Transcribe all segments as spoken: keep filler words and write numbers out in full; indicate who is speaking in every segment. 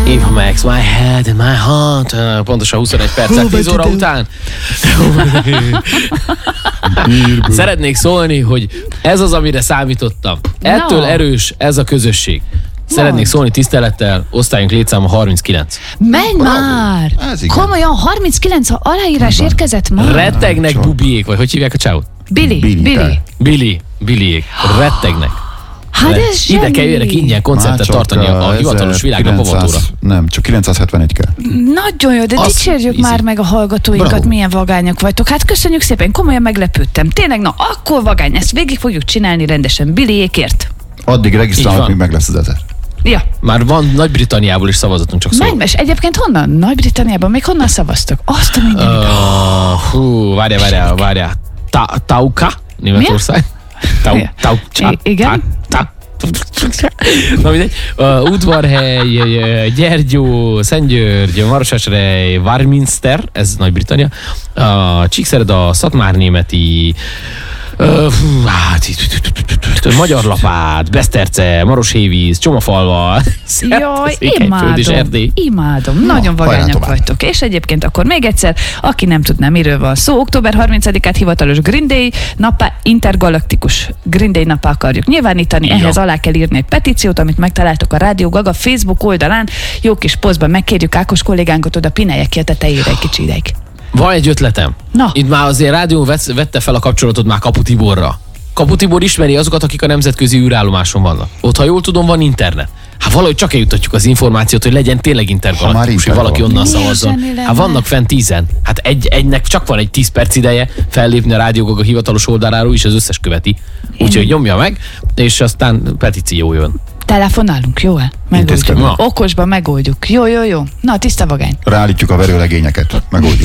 Speaker 1: If makes my head and my heart. Pontosan huszonegy perccel tíz óra után. Szeretnék szólni, hogy ez az, amire számítottam. Ettől no. erős ez a közösség. Szeretnék szólni tisztelettel, osztályunk létszáma harminckilenc.
Speaker 2: Menj már! Komolyan harminckilenc aláírás
Speaker 1: Abba.
Speaker 2: érkezett már.
Speaker 1: Rettegnek bubiék, vagy hogy hívják a csávot?
Speaker 2: Billy. Billy. Billy.
Speaker 1: Billy. Billyék. Rettegnek.
Speaker 2: Hát ez
Speaker 1: ide kell jöjjenek ingyen koncertet tartani a, a hivatalos világra pavatóra.
Speaker 3: Nem, csak kilencszázhetvenegy kell.
Speaker 2: Nagyon jó, de azt dicsérjük már meg a hallgatóinkat, bravo. Milyen vagányak vagytok. Hát köszönjük szépen, komolyan meglepődtem. Tényleg, na akkor vagány, ezt végig fogjuk csinálni rendesen Billyékért.
Speaker 3: Addig regisztrálnak, míg meg lesz az ezer.
Speaker 2: Ja.
Speaker 1: Már van Nagy-Britanniából is szavazatunk, csak szó.
Speaker 2: Megmes, egyébként honnan? Nagy-Britanniában még honnan szavaztok? Azt a mindenit.
Speaker 1: Uh, hú, várjál, várjál, várjál. Ta, Tauka, Németország. Tau, tau,
Speaker 2: I- igen.
Speaker 1: Ta, ta, na mindegy. Uh, Udvarhely, Gyergyó, Szentgyörgy, Marosvásárhely, Warminster, ez Nagy-Britannia. Uh, Csíkszereda, Szatmárnémeti, Uh, hát, Magyarlapát, Beszterce, Maroshévíz, Csomafalva,
Speaker 2: Jaj, imádom, imádom,
Speaker 3: Na,
Speaker 2: nagyon vagányak vagytok. És egyébként akkor még egyszer, aki nem tudná, miről van szó, október harmincadikát hivatalos Green Day napá, intergalaktikus Green Day napá akarjuk nyilvánítani, ja. Ehhez alá kell írni egy petíciót, amit megtaláltok a Rádió Gaga Facebook oldalán, jó kis posztban megkérjük Ákos kollégánkat, oda pinelje ki a tetejére egy kicsi ideig.
Speaker 1: Van egy ötletem.
Speaker 2: Na.
Speaker 1: Itt már azért rádió vette fel a kapcsolatot már Kapu Tiborra. Kapu Tibor ismeri azokat, akik a nemzetközi űrállomáson vannak. Ott, ha jól tudom, van internet. Hát valahogy csak eljutatjuk az információt, hogy legyen tényleg intergalaktikus, hogy valaki onnan szavazzon. Hát vannak fent tízen. Hát egy, egynek csak van egy tíz perc ideje fellépni a Rádió Gaga hivatalos oldaláról, és az összes követi. Úgyhogy nyomja meg, és aztán petíció jön.
Speaker 2: Telefonálunk, jó-e? Megoldjuk. Okosban megoldjuk. Jó, jó, jó. Na, tiszta vagány.
Speaker 3: Ráállítjuk a verőlegényeket. Megoldjuk.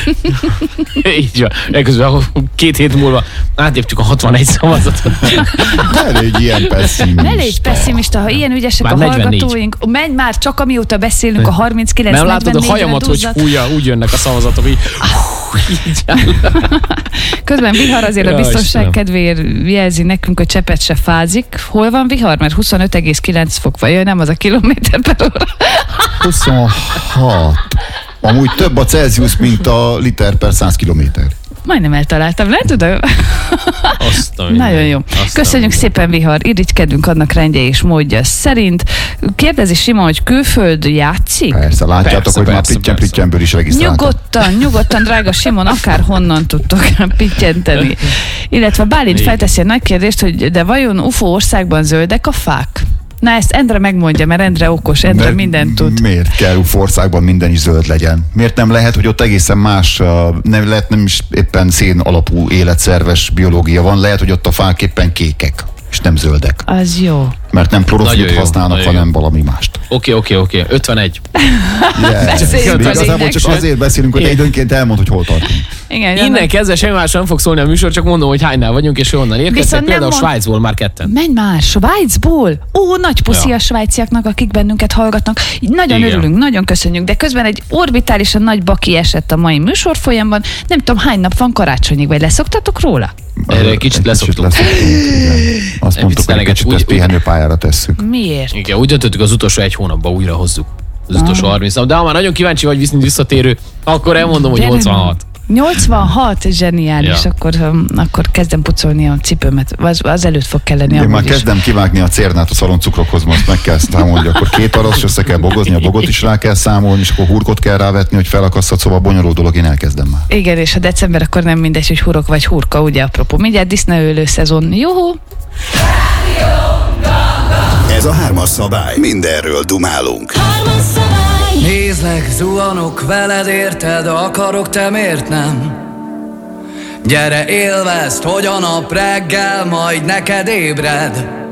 Speaker 1: Így van. Ekközben két hét múlva átléptük a hatvanegy szavazatot.
Speaker 3: Ne légy ilyen pessimista.
Speaker 2: Ne légy pessimista, ha ilyen ügyesek
Speaker 1: már
Speaker 2: a
Speaker 1: negyvennégy.
Speaker 2: Hallgatóink. Menj már, csak amióta beszélünk a harminckilenc
Speaker 1: nem látod a hajamat, hogy fújja, úgy jönnek a szavazatok, így, így
Speaker 2: közben vihar azért ja, a biztonság Istenem. Kedvéért jelzi nekünk, hogy Csepet se fázik. Hol van vihar? Mert huszonöt egész kilenc fok van. Jaj, nem az a kilométer per óra.
Speaker 3: huszonhat. Amúgy több a Celsius, mint a liter per száz kilométer.
Speaker 2: Majdnem eltaláltam, látod? Nagyon jó.
Speaker 1: Azt
Speaker 2: Köszönjük szépen, vihar. Irigykedünk annak rendje és módja szerint. Kérdezi Simon, hogy külföld játszik?
Speaker 3: Persze, látjátok,
Speaker 1: persze,
Speaker 3: hogy
Speaker 1: persze,
Speaker 3: már pityen-pittyenből is regisztráltak.
Speaker 2: Nyugodtan, nyugodtan, drága Simon, akár honnan tudtok pittyenteni. Illetve Bálint felteszi a nagy kérdést, hogy de vajon u f o országban zöldek a fák? Na ezt Endre megmondja, mert Endre okos, Endre mert mindent tud.
Speaker 3: Miért kell u f o országban minden is zöld legyen? Miért nem lehet, hogy ott egészen más, nem lehet, nem is éppen szén alapú életszerves biológia van, lehet, hogy ott a fák éppen kékek, és nem zöldek.
Speaker 2: Az jó.
Speaker 3: Mert nem klorofilt használnak, hanem valami mást.
Speaker 1: Oké, oké, oké. ötvenegy.
Speaker 3: Yeah. Igazából csak azért beszélünk, hogy időnként elmond, hogy hol tartunk.
Speaker 2: Igen,
Speaker 1: innen nem... kezdve semmi más nem fog szólni a műsor, csak mondom, hogy hánynál vagyunk, és honnan érkeztek. Például mond... Svájcból már ketten.
Speaker 2: Menj már, Svájcból? Ó, nagy puszi ja. a svájciaknak, akik bennünket hallgatnak. Nagyon igen. örülünk, nagyon köszönjük, de közben egy orbitálisan nagy baki esett a mai műsor folyamban. Nem tudom, hány nap van karácsonyig, vagy leszoktatok róla?
Speaker 1: Erre egy kicsit leszoktunk.
Speaker 3: Azt mondtuk, hogy egy kicsit ezt pihenőpályára tesszük.
Speaker 2: Miért?
Speaker 1: Igen, úgy döntöttük, az utolsó egy hónapban újra hozzuk. Az utolsó harminc nap. De ha már nagyon kíváncsi vagy viszont visszatérő, akkor elmondom, hogy nyolcvanhat.
Speaker 2: nyolcvanhat, zseniális, ja. akkor, akkor kezdem pucolni a cipőmet. Az, az előtt fog kelleni.
Speaker 3: Én már kezdem kivágni a cérnát a szaloncukrokhoz, most meg kell számolni, akkor két arasz, össze kell bogozni, a bogot is rá kell számolni, és akkor hurkot kell rávetni, hogy felakasszat, szóval bonyolult dolog, én elkezdem már.
Speaker 2: Igen, és a december akkor nem mindegy, hogy hurok vagy hurka, ugye apropó. Mindjárt disznőölő szezon. Juhu!
Speaker 4: Ez a hármas szabály. Mindenről dumálunk. Hármas szabály.
Speaker 5: Nézlek, zuhanok veled, érted, akarok, te miért nem? Gyere, élvezd, hogy a nap reggel majd neked ébred.